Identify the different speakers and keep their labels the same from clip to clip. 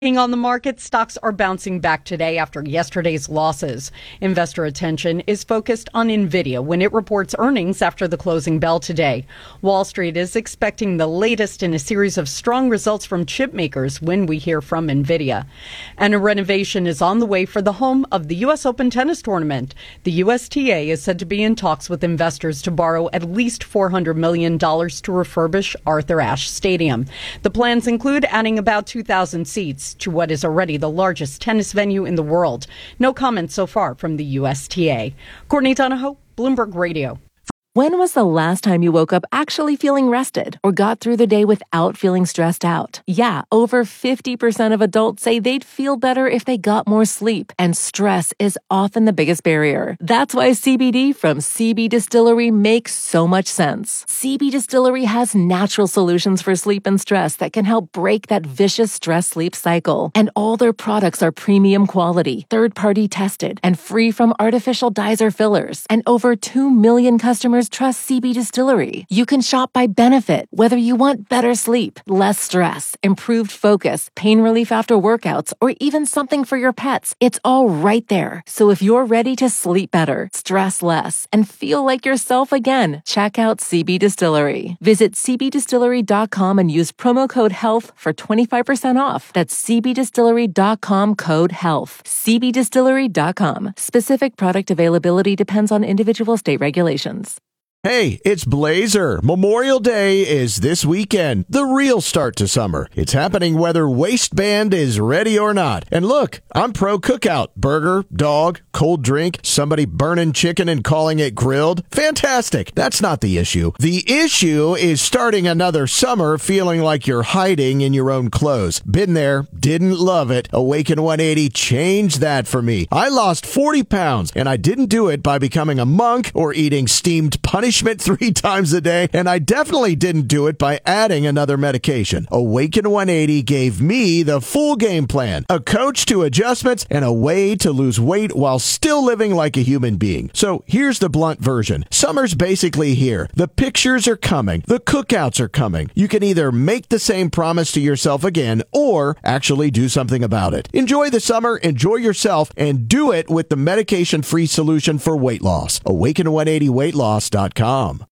Speaker 1: On the market, stocks are bouncing back today after yesterday's losses. Investor attention is focused on NVIDIA when it reports earnings after the closing bell today. Wall Street is expecting the latest in a series of strong results from chip makers when we hear from NVIDIA. And a renovation is on the way for the home of the U.S. Open tennis tournament. The USTA is said to be in talks with investors to borrow at least $400 million to refurbish Arthur Ashe Stadium. The plans include adding about 2,000 seats to what is already the largest tennis venue in the world. No comments so far from the USTA. Courtney Donahoe, Bloomberg Radio.
Speaker 2: When was the last time you woke up actually feeling rested or got through the day without feeling stressed out? Yeah, over 50% of adults say they'd feel better if they got more sleep, and stress is often the biggest barrier. That's why CBD from CB Distillery makes so much sense. CB Distillery has natural solutions for sleep and stress that can help break that vicious stress-sleep cycle. And all their products are premium quality, third-party tested, and free from artificial dyes or fillers. And over 2 million customers trust CB Distillery. You can shop by benefit, whether you want better sleep, less stress, improved focus, pain relief after workouts, or even something for your pets. It's all right there. So if you're ready to sleep better, stress less, and feel like yourself again, check out CB Distillery. Visit cbdistillery.com and use promo code HEALTH for 25% off. That's cbdistillery.com code HEALTH. cbdistillery.com. Specific product availability depends on individual state regulations.
Speaker 3: Hey, it's Blazer. Memorial Day is this weekend, the real start to summer. It's happening whether waistband is ready or not. And look, I'm pro cookout. Burger, dog, cold drink, somebody burning chicken and calling it grilled. Fantastic. That's not the issue. The issue is starting another summer feeling like you're hiding in your own clothes. Been there, didn't love it. Awaken 180 changed that for me. I lost 40 pounds, and I didn't do it by becoming a monk or eating steamed punishment 3 times a day, and I definitely didn't do it by adding another medication. Awaken 180 gave me the full game plan, a coach to adjustments, and a way to lose weight while still living like a human being. So here's the blunt version. Summer's basically here. The pictures are coming. The cookouts are coming. You can either make the same promise to yourself again or actually do something about it. Enjoy the summer, enjoy yourself, and do it with the medication-free solution for weight loss. Awaken180weightloss.com.
Speaker 4: 1,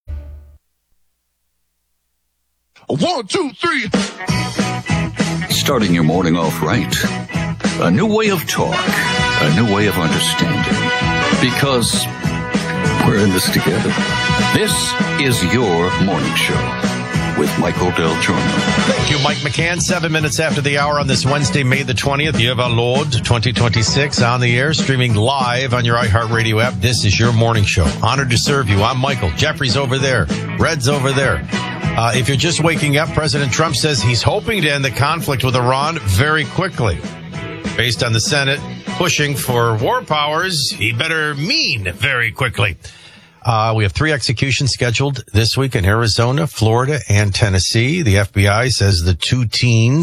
Speaker 4: 2, 3.
Speaker 5: Starting your morning off right. A new way of talk. A new way of understanding. Because we're in this together. This is your morning show with Michael Del Giorno.
Speaker 6: Thank you, Mike McCann. 7 minutes after the hour on this Wednesday, May the 20th, year of our Lord, 2026, on the air, streaming live on your iHeartRadio app. This is your morning show. Honored to serve you. I'm Michael. Jeffrey's over there. Red's over there. If you're just waking up, President Trump says he's hoping to end the conflict with Iran very quickly. Based on the Senate pushing for war powers, he better mean very quickly. We have 3 executions scheduled this week in Arizona, Florida, and Tennessee. The FBI says the 2 teen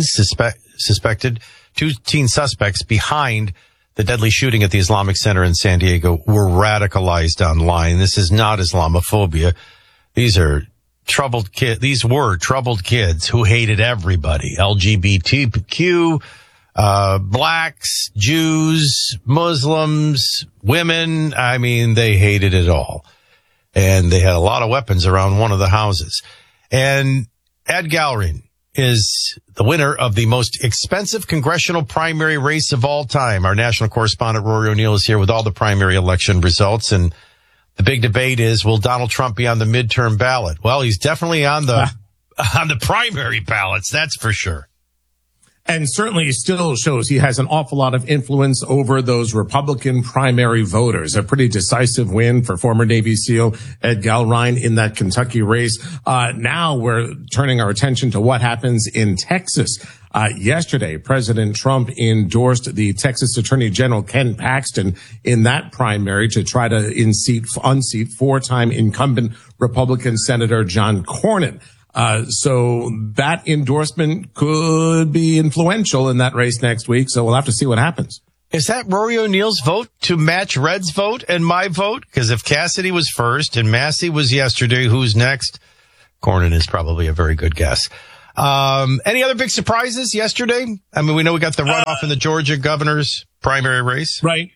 Speaker 6: suspects behind the deadly shooting at the Islamic Center in San Diego were radicalized online. This is not Islamophobia. These are troubled kids. These were troubled kids who hated everybody. LGBTQ, blacks, Jews, Muslims, women. I mean, they hated it all. And they had a lot of weapons around one of the houses. And Ed Gallery is the winner of the most expensive congressional primary race of all time. Our national correspondent, Rory O'Neill, is here with all the primary election results. And the big debate is, will Donald Trump be on the midterm ballot? Well, he's definitely on the primary ballots, that's for sure.
Speaker 7: And certainly still shows he has an awful lot of influence over those Republican primary voters. A pretty decisive win for former Navy SEAL Ed Galrein in that Kentucky race. Now we're turning our attention to what happens in Texas. Yesterday, President Trump endorsed the Texas Attorney General Ken Paxton in that primary to try to unseat 4-time incumbent Republican Senator John Cornyn. So that endorsement could be influential in that race next week. So we'll have to see what happens.
Speaker 6: Is that Rory O'Neill's vote to match Red's vote and my vote? Because if Cassidy was first and Massey was yesterday, who's next? Cornyn is probably a very good guess. Any other big surprises yesterday? I mean, we know we got the runoff in the Georgia governor's primary race.
Speaker 7: Right.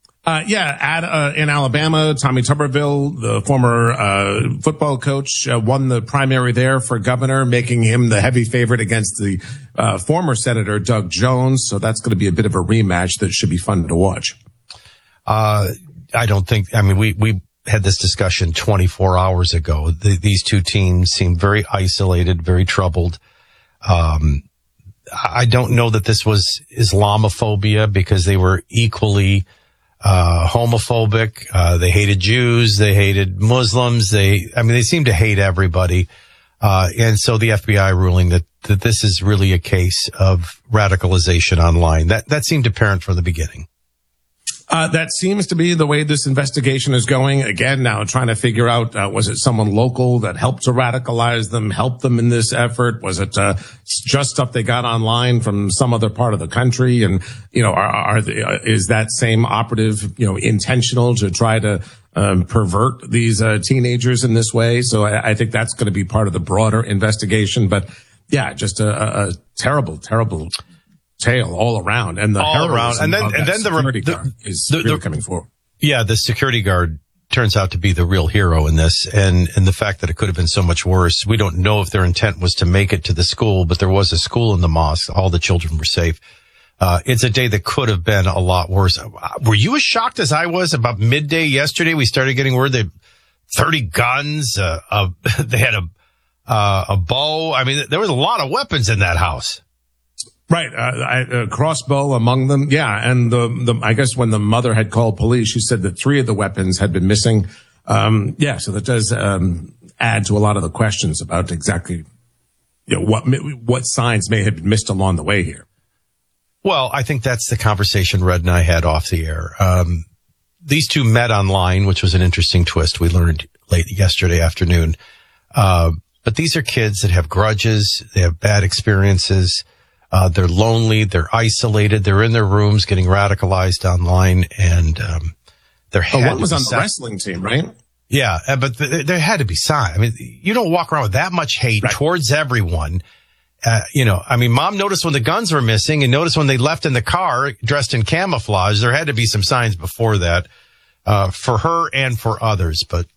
Speaker 7: In Alabama, Tommy Tuberville, the former football coach, won the primary there for governor, making him the heavy favorite against the former Senator Doug Jones. So that's going to be a bit of a rematch that should be fun to watch.
Speaker 6: We had this discussion 24 hours ago. These two teams seem very isolated, very troubled. I don't know that this was Islamophobia because they were equally homophobic. They hated Jews. They hated Muslims. They seem to hate everybody. And so the FBI ruling that this is really a case of radicalization online. That seemed apparent from the beginning.
Speaker 7: That seems to be the way this investigation is going. Again, now trying to figure out, was it someone local that helped to radicalize them, help them in this effort? Was it, just stuff they got online from some other part of the country? And, is that same operative, intentional to try to, pervert these, teenagers in this way? So I think that's going to be part of the broader investigation. But yeah, just a terrible, terrible tale all around, and the security guard is really coming forward.
Speaker 6: Yeah, the security guard turns out to be the real hero in this, and the fact that it could have been so much worse. We don't know if their intent was to make it to the school, but there was a school in the mosque. All the children were safe. It's a day that could have been a lot worse. Were you as shocked as I was? About midday yesterday, we started getting word that 30 guns. They had a bow. I mean, there was a lot of weapons in that house.
Speaker 7: Right, a crossbow among them. Yeah, and I guess when the mother had called police, she said that 3 of the weapons had been missing. So that does add to a lot of the questions about exactly what signs may have been missed along the way here.
Speaker 6: Well, I think that's the conversation Red and I had off the air. These two met online, which was an interesting twist we learned late yesterday afternoon. But these are kids that have grudges, they have bad experiences. They're lonely, they're isolated, they're in their rooms getting radicalized online, and
Speaker 7: one was on the wrestling team, right?
Speaker 6: Yeah, but there had to be signs. I mean, you don't walk around with that much hate towards everyone. Mom noticed when the guns were missing and noticed when they left in the car dressed in camouflage. There had to be some signs before that, for her and for others, but,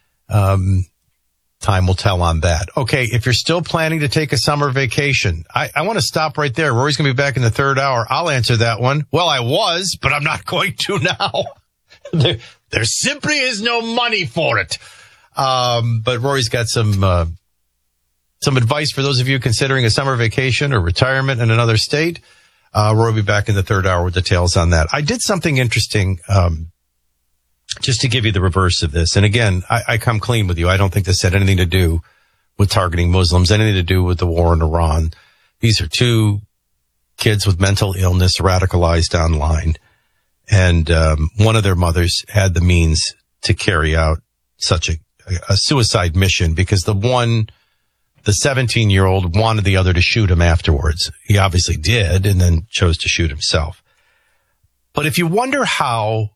Speaker 6: time will tell on that. Okay, if you're still planning to take a summer vacation, I want to stop right there. Rory's going to be back in the third hour. I'll answer that one. Well, I was, but I'm not going to now. There simply is no money for it. But Rory's got some advice for those of you considering a summer vacation or retirement in another state. Rory will be back in the third hour with details on that. I did something interesting, just to give you the reverse of this. And again, I come clean with you. I don't think this had anything to do with targeting Muslims, anything to do with the war in Iran. These are two kids with mental illness radicalized online. And one of their mothers had the means to carry out such a suicide mission because the 17-year-old wanted the other to shoot him afterwards. He obviously did and then chose to shoot himself. But if you wonder how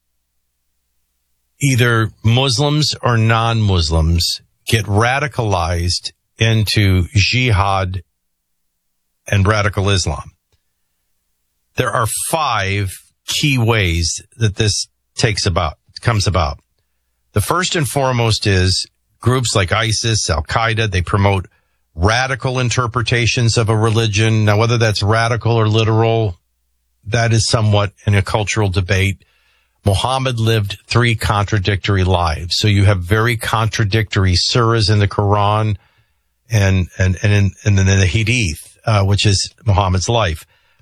Speaker 6: either Muslims or non-Muslims get radicalized into jihad and radical Islam, there are 5 key ways that this comes about. The first and foremost is groups like ISIS, Al-Qaeda. They promote radical interpretations of a religion. Now, whether that's radical or literal, that is somewhat in a cultural debate. Muhammad lived 3 contradictory lives. So you have very contradictory surahs in the Quran and then the Hadith, which is Muhammad's life.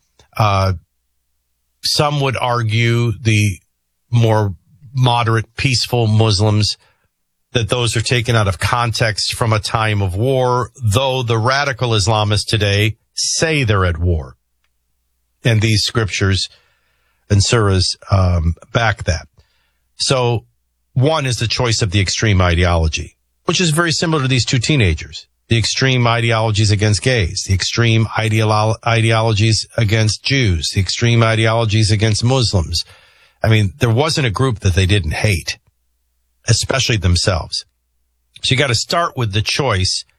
Speaker 6: Some would argue the more moderate, peaceful Muslims, that those are taken out of context from a time of war, though the radical Islamists today say they're at war. And these scriptures and surahs back that. So one is the choice of the extreme ideology, which is very similar to these two teenagers. The extreme ideologies against gays, the extreme ideologies against Jews, the extreme ideologies against Muslims. I mean, there wasn't a group that they didn't hate, especially themselves. So you got to start with the choice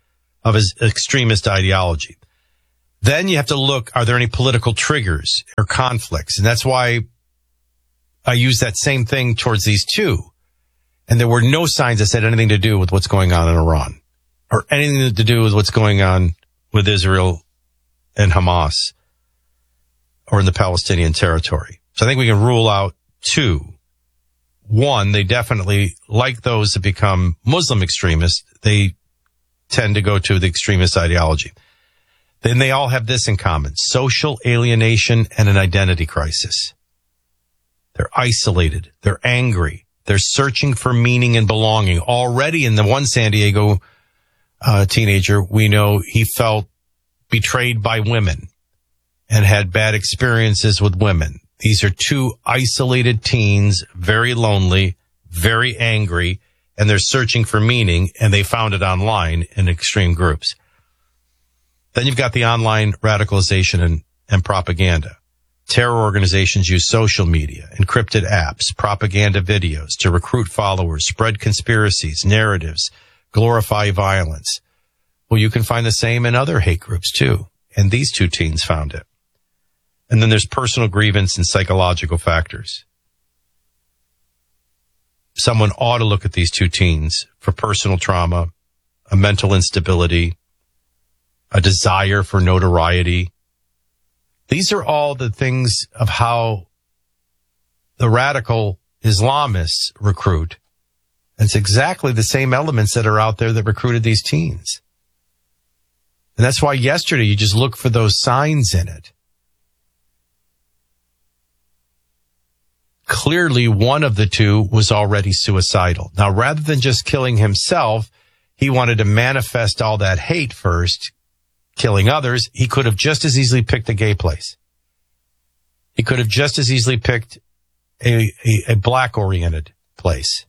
Speaker 6: of his extremist ideology. Then you have to look, are there any political triggers or conflicts? And that's why I use that same thing towards these two. And there were no signs that said anything to do with what's going on in Iran or anything to do with what's going on with Israel and Hamas or in the Palestinian territory. So I think we can rule out two. One, they definitely, like those that become Muslim extremists, they tend to go to the extremist ideology. Then they all have this in common: social alienation and an identity crisis. They're isolated. They're angry. They're searching for meaning and belonging. Already in the one San Diego teenager, we know he felt betrayed by women and had bad experiences with women. These are two isolated teens, very lonely, very angry, and they're searching for meaning, and they found it online in extreme groups. Then you've got the online radicalization and propaganda. Terror organizations use social media, encrypted apps, propaganda videos to recruit followers, spread conspiracies, narratives, glorify violence. Well, you can find the same in other hate groups too. And these two teens found it. And then there's personal grievance and psychological factors. Someone ought to look at these two teens for personal trauma, a mental instability, a desire for notoriety. These are all the things of how the radical Islamists recruit. It's exactly the same elements that are out there that recruited these teens. And that's why yesterday you just look for those signs in it. Clearly, one of the two was already suicidal. Now, rather than just killing himself, he wanted to manifest all that hate first, killing others. He could have just as easily picked a gay place. He could have just as easily picked a black-oriented place.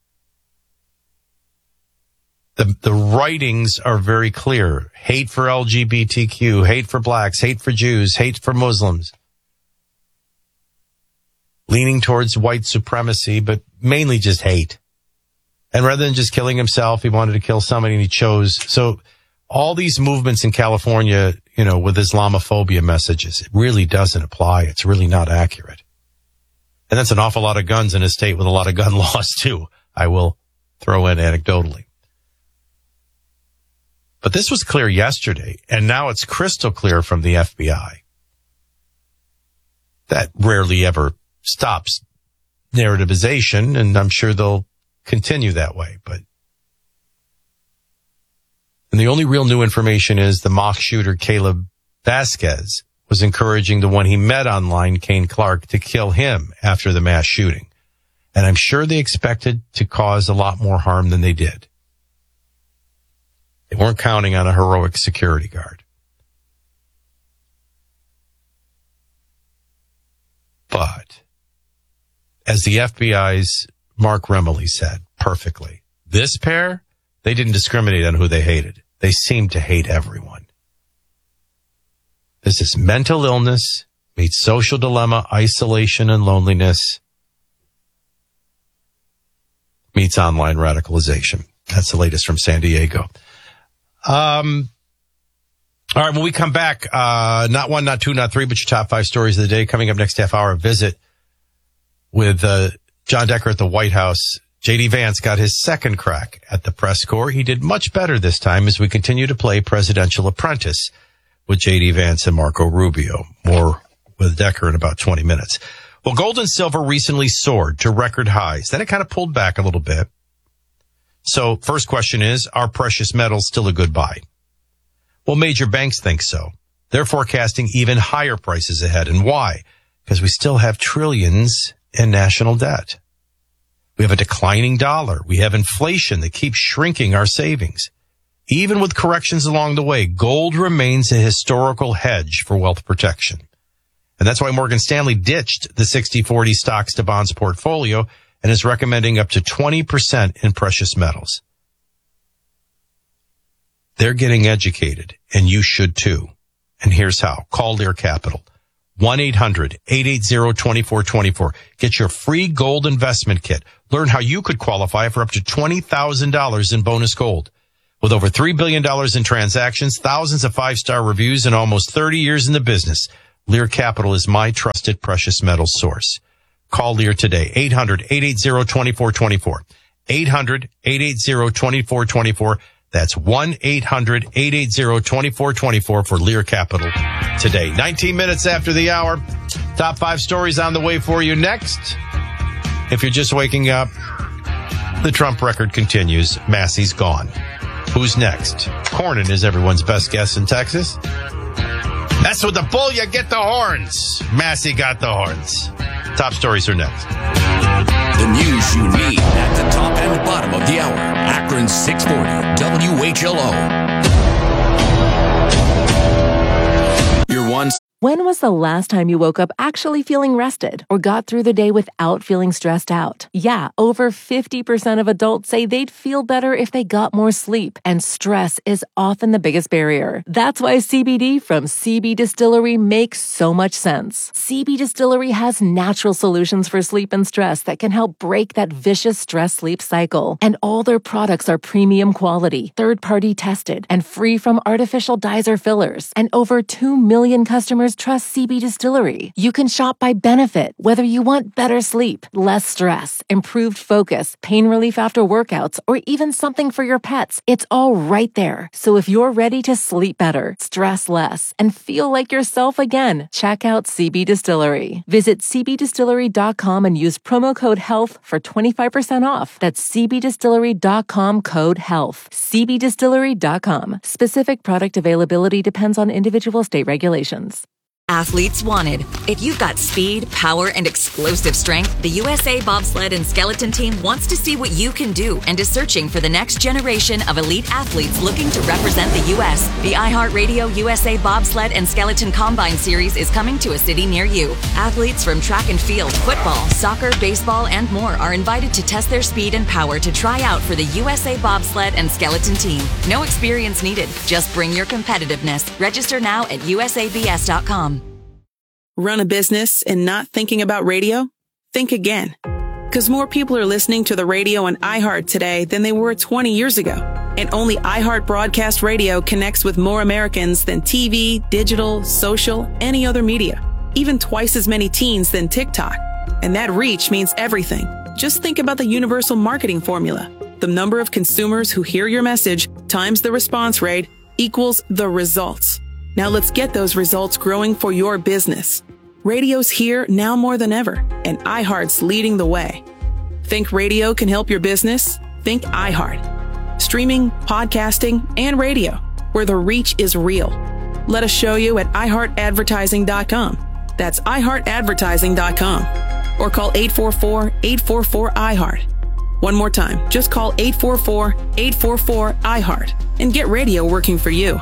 Speaker 6: The writings are very clear. Hate for LGBTQ, hate for blacks, hate for Jews, hate for Muslims. Leaning towards white supremacy, but mainly just hate. And rather than just killing himself, he wanted to kill somebody and he chose. So all these movements in California, with Islamophobia messages, it really doesn't apply. It's really not accurate. And that's an awful lot of guns in a state with a lot of gun laws too, I will throw in anecdotally. But this was clear yesterday, and now it's crystal clear from the FBI. That rarely ever stops narrativization, and I'm sure they'll continue that way. And the only real new information is the mock shooter Caleb Vasquez was encouraging the one he met online, Kane Clark, to kill him after the mass shooting. And I'm sure they expected to cause a lot more harm than they did. They weren't counting on a heroic security guard. But as the FBI's Mark Remley said perfectly, this pair, they didn't discriminate on who they hated. They seemed to hate everyone. This is mental illness meets social dilemma, isolation and loneliness meets online radicalization. That's the latest from San Diego. All right, when we come back, not one, not two, not three, but your top five stories of the day. Coming up next half hour, a visit with John Decker at the White House. J.D. Vance got his second crack at the press corps. He did much better this time as we continue to play Presidential Apprentice with J.D. Vance and Marco Rubio. More with Decker in about 20 minutes. Well, gold and silver recently soared to record highs. Then it kind of pulled back a little bit. So first question is, are precious metals still a good buy? Well, major banks think so. They're forecasting even higher prices ahead. And why? Because we still have trillions in national debt. We have a declining dollar. We have inflation that keeps shrinking our savings. Even with corrections along the way, gold remains a historical hedge for wealth protection. And that's why Morgan Stanley ditched the 60-40 stocks to bonds portfolio and is recommending up to 20% in precious metals. They're getting educated, and you should too. And here's how. Call Lear Capital. 1-800-880-2424. Get your free gold investment kit. Learn how you could qualify for up to $20,000 in bonus gold. With over $3 billion in transactions, thousands of five-star reviews, and almost 30 years in the business, Lear Capital is my trusted precious metals source. Call Lear today, 800-880-2424. 800-880-2424. That's 1-800-880-2424 for Lear Capital today. 19 minutes after the hour. Top 5 stories on the way for you next. If you're just waking up, the Trump record continues. Massey's gone. Who's next? Cornyn is everyone's best guess in Texas. That's with the bull, you get the horns. Massey got the horns. Top stories are next.
Speaker 8: The news you need at the top and bottom of the hour. Akron 640 WHLO. Your one.
Speaker 2: When was the last time you woke up actually feeling rested or got through the day without feeling stressed out? Yeah, over 50% of adults say they'd feel better if they got more sleep, and stress is often the biggest barrier. That's why CBD from CB Distillery makes so much sense. CB Distillery has natural solutions for sleep and stress that can help break that vicious stress-sleep cycle. And all their products are premium quality, third-party tested, and free from artificial dyes or fillers. And over 2 million customers trust CB Distillery. You can shop by benefit, whether you want better sleep, less stress, improved focus, pain relief after workouts, or even something for your pets. It's all right there. So if you're ready to sleep better, stress less, and feel like yourself again, check out CB Distillery. Visit cbdistillery.com and use promo code HEALTH for 25% off. That's cbdistillery.com, code HEALTH. cbdistillery.com. Specific product availability depends on individual state regulations.
Speaker 9: Athletes wanted. If you've got speed, power, and explosive strength, the USA Bobsled and Skeleton Team wants to see what you can do and is searching for the next generation of elite athletes looking to represent the U.S. The iHeartRadio USA Bobsled and Skeleton Combine Series is coming to a city near you. Athletes from track and field, football, soccer, baseball, and more are invited to test their speed and power to try out for the USA Bobsled and Skeleton Team. No experience needed. Just bring your competitiveness. Register now at usabs.com.
Speaker 10: Run a business and not thinking about radio? Think again. Because more people are listening to the radio on iHeart today than they were 20 years ago. And only iHeart Broadcast Radio connects with more Americans than TV, digital, social, any other media. Even twice as many teens than TikTok. And that reach means everything. Just think about the universal marketing formula. The number of consumers who hear your message times the response rate equals the results. Now let's get those results growing for your business. Radio's here now more than ever, and iHeart's leading the way. Think radio can help your business? Think iHeart. Streaming, podcasting, and radio, where the reach is real. Let us show you at iHeartAdvertising.com. That's iHeartAdvertising.com. Or call 844-844-iHeart. One more time, just call 844-844-iHeart and get radio working for you.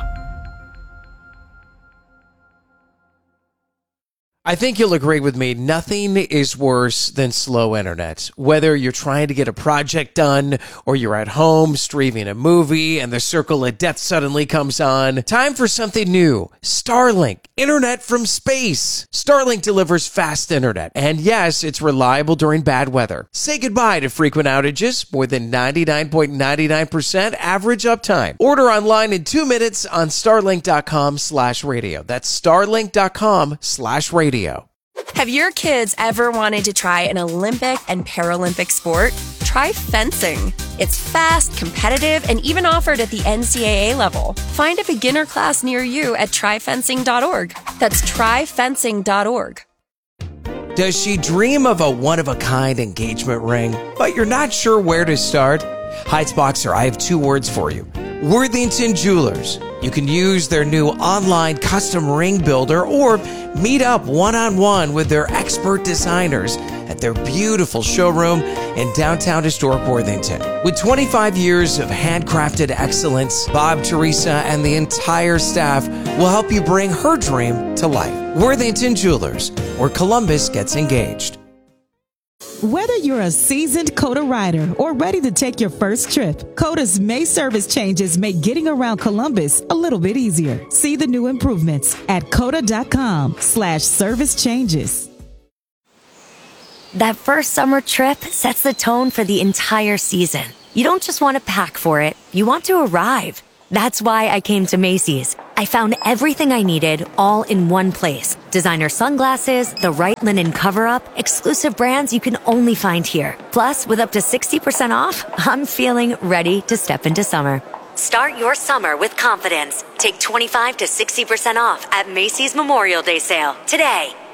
Speaker 11: I think you'll agree with me, nothing is worse than slow internet. Whether you're trying to get a project done or you're at home streaming a movie and the circle of death suddenly comes on, time for something new. Starlink, internet from space. Starlink delivers fast internet, and yes, it's reliable during bad weather. Say goodbye to frequent outages, more than 99.99% average uptime. Order online in 2 minutes on starlink.com/radio. That's starlink.com/radio.
Speaker 12: Have your kids ever wanted to try an Olympic and Paralympic sport? Try fencing. It's fast, competitive, and even offered at the NCAA level. Find a beginner class near you at tryfencing.org. That's tryfencing.org.
Speaker 11: Does she dream of a one-of-a-kind engagement ring, but you're not sure where to start? Heights Boxer, I have 2 words for you. Worthington Jewelers. You can use their new online custom ring builder or meet up one-on-one with their expert designers at their beautiful showroom in downtown historic Worthington. With 25 years of handcrafted excellence, Bob, Teresa, and the entire staff will help you bring her dream to life. Worthington Jewelers, where Columbus gets engaged.
Speaker 13: Whether you're a seasoned COTA rider or ready to take your first trip, COTA's May service changes make getting around Columbus a little bit easier. See the new improvements at COTA.com/service changes.
Speaker 14: That first summer trip sets the tone for the entire season. You don't just want to pack for it, you want to arrive. That's why I came to Macy's. I found everything I needed all in one place. Designer sunglasses, the right linen cover-up, exclusive brands you can only find here. Plus, with up to 60% off, I'm feeling ready to step into summer. Start your summer with confidence. Take 25 to 60% off at Macy's Memorial Day sale today.